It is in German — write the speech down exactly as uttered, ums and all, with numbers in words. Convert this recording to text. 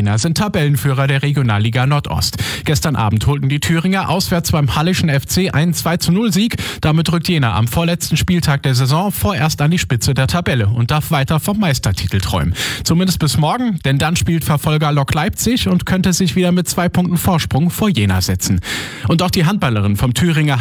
Trainer sind Tabellenführer der Regionalliga Nordost. Gestern Abend holten die Thüringer auswärts beim Halleschen F C einen zwei zu null Sieg. Damit rückt Jena am vorletzten Spieltag der Saison vorerst an die Spitze der Tabelle und darf weiter vom Meistertitel träumen. Zumindest bis morgen, denn dann spielt Verfolger Lok Leipzig und könnte sich wieder mit zwei Punkten Vorsprung vor Jena setzen. Und auch die Handballerin vom Thüringer